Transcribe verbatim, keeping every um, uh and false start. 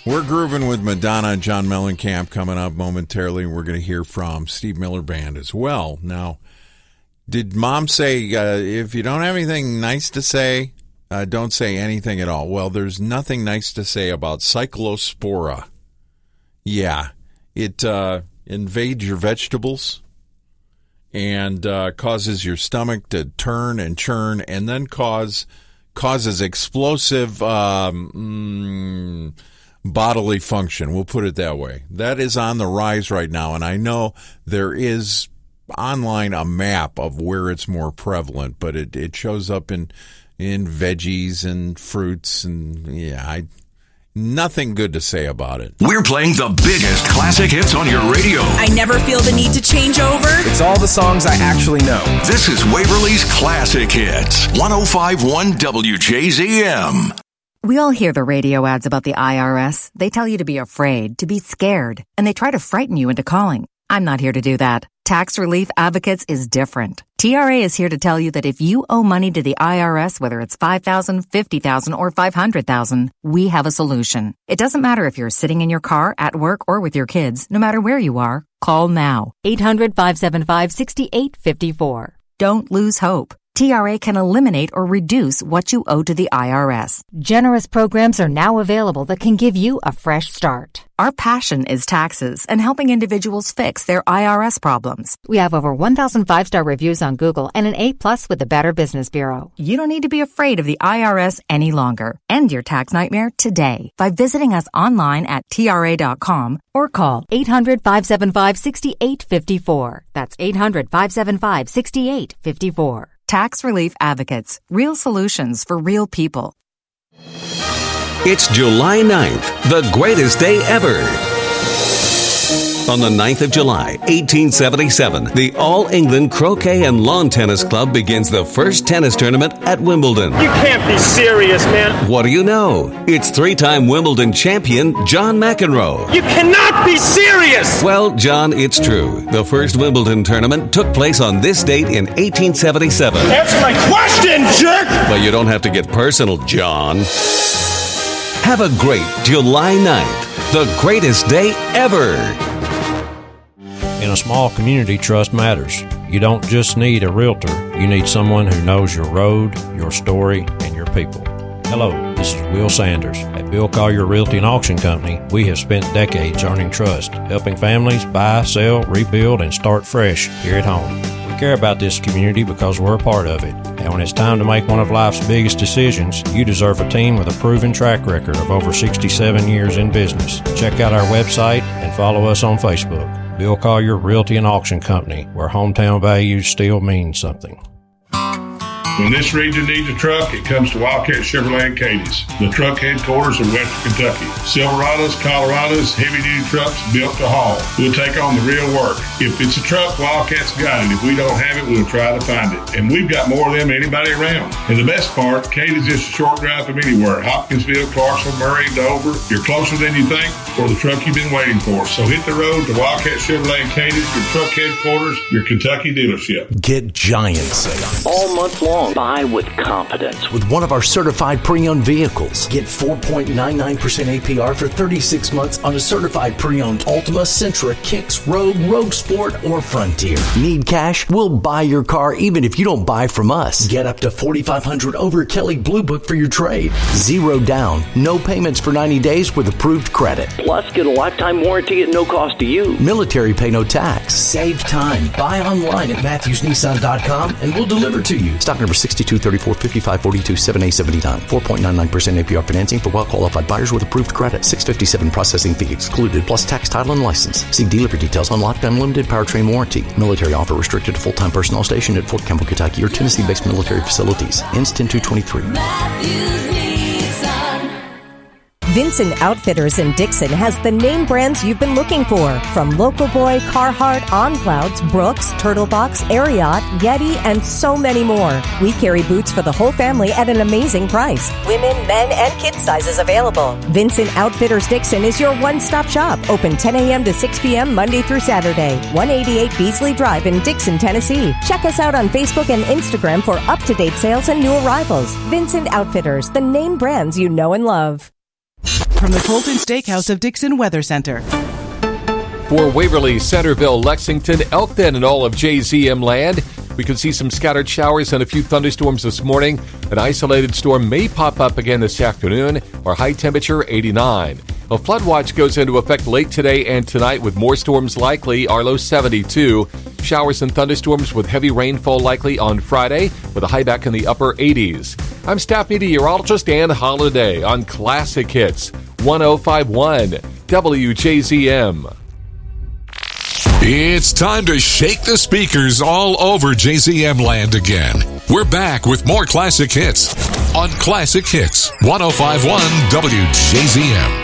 We're grooving with Madonna and John Mellencamp coming up momentarily. We're going to hear from Steve Miller Band as well. Now, did Mom say, uh, if you don't have anything nice to say, uh, don't say anything at all? Well, there's nothing nice to say about Cyclospora. Yeah, it uh, invades your vegetables and uh, causes your stomach to turn and churn and then cause causes explosive um, mm, bodily function. We'll put it that way. That is on the rise right now, and I know there is online a map of where it's more prevalent, but it, it shows up in in veggies and fruits, and yeah, I nothing good to say about it. We're playing the biggest classic hits on your radio. I never feel the need to change over. It's all the songs I actually know. This is Waverly's Classic Hits, one oh five point one W J Z M. We all hear the radio ads about the I R S. They tell you to be afraid, to be scared, and they try to frighten you into calling. I'm not here to do that. Tax Relief Advocates is different. T R A is here to tell you that if you owe money to the I R S, whether it's five thousand dollars, fifty thousand dollars, or five hundred thousand dollars, we have a solution. It doesn't matter if you're sitting in your car, at work, or with your kids. No matter where you are, call now. eight hundred, five seven five, six eight five four. Don't lose hope. T R A can eliminate or reduce what you owe to the I R S. Generous programs are now available that can give you a fresh start. Our passion is taxes and helping individuals fix their I R S problems. We have over one thousand five-star reviews on Google and an A plus with the Better Business Bureau. You don't need to be afraid of the I R S any longer. End your tax nightmare today by visiting us online at T R A dot com or call eight hundred, five seven five, six eight five four. That's eight hundred, five seven five, six eight five four. Tax Relief Advocates. Real solutions for real people. It's July ninth, the greatest day ever. On the ninth of July, eighteen seventy-seven, the All-England Croquet and Lawn Tennis Club begins the first tennis tournament at Wimbledon. You can't be serious, man. What do you know? It's three-time Wimbledon champion John McEnroe. You cannot be serious! Well, John, it's true. The first Wimbledon tournament took place on this date in eighteen seventy-seven. Answer my question, jerk! But you don't have to get personal, John. Have a great July ninth, the greatest day ever. In a small community, trust matters. You don't just need a realtor. You need someone who knows your road, your story, and your people. Hello, this is Will Sanders. At Bill Collier Realty and Auction Company, we have spent decades earning trust, helping families buy, sell, rebuild, and start fresh here at home. We care about this community because we're a part of it. And when it's time to make one of life's biggest decisions, you deserve a team with a proven track record of over sixty-seven years in business. Check out our website and follow us on Facebook. Bill Collier Realty and Auction Company, where hometown values still mean something. When this region needs a truck, it comes to Wildcat Chevrolet in Cadiz, the truck headquarters of Western Kentucky. Silverados, Colorados, heavy-duty trucks built to haul. We'll take on the real work. If it's a truck, Wildcat's got it. If we don't have it, we'll try to find it. And we've got more of them than anybody around. And the best part, Cadiz is a short drive from anywhere. Hopkinsville, Clarksville, Murray, Dover. You're closer than you think for the truck you've been waiting for. So hit the road to Wildcat Chevrolet in Cadiz, your truck headquarters, your Kentucky dealership. Get giant sales all month long. Buy with confidence with one of our certified pre-owned vehicles. Get four point nine nine percent A P R for thirty-six months on a certified pre-owned Altima, Sentra, Kicks, Rogue, Rogue Sport, or Frontier. Need cash? We'll buy your car even if you don't buy from us. Get up to forty-five hundred dollars over Kelly Blue Book for your trade. Zero down, no payments for ninety days with approved credit. Plus, get a lifetime warranty at no cost to you. Military pay no tax. Save time. Buy online at Matthews Nissan dot com and we'll deliver to you. Stock number sixty-two thirty-four, fifty-five forty-two, seven A seventy-nine. four point nine nine percent A P R financing for well-qualified buyers with approved credit. six fifty-seven processing fee excluded, plus tax, title, and license. See dealer for details on lifetime limited powertrain warranty. Military offer restricted to full-time personnel stationed at Fort Campbell, Kentucky, or Tennessee-based military facilities. Ends ten two twenty-three. Vincent Outfitters in Dixon has the name brands you've been looking for, from Local Boy, Carhartt, On Clouds, Brooks, Turtlebox, Ariat, Yeti, and so many more. We carry boots for the whole family at an amazing price. Women, men, and kid sizes available. Vincent Outfitters Dixon is your one-stop shop. Open ten a.m. to six p.m. Monday through Saturday. one eighty-eight Beasley Drive in Dixon, Tennessee. Check us out on Facebook and Instagram for up-to-date sales and new arrivals. Vincent Outfitters, the name brands you know and love. From the Colton Steakhouse of Dixon Weather Center. For Waverly, Centerville, Lexington, Elkton, and all of J Z M land, we could see some scattered showers and a few thunderstorms this morning. An isolated storm may pop up again this afternoon. Our high temperature, eighty-nine. A flood watch goes into effect late today and tonight with more storms likely. Our low, seventy-two. Showers and thunderstorms with heavy rainfall likely on Friday with a high back in the upper eighties. I'm staff meteorologist Ann Holiday on Classic Hits one oh five point one W J Z M. It's time to shake the speakers all over J Z M land again. We're back with more Classic Hits on Classic Hits one oh five point one W J Z M.